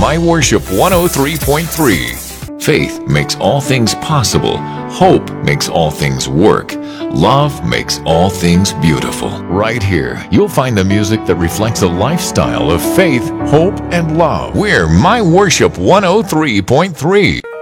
My Worship 103.3. Faith makes all things possible. Hope makes all things work. Love makes all things beautiful. Right here, you'll find the music that reflects a lifestyle of faith, hope, and love. We're My Worship 103.3.